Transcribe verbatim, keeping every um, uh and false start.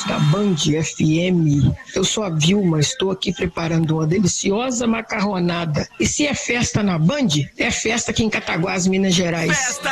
ouvintes da Band F M. Eu sou a Vilma, estou aqui preparando uma deliciosa macarronada. E se é festa na Band, é festa aqui em Cataguás, Minas Gerais. Festa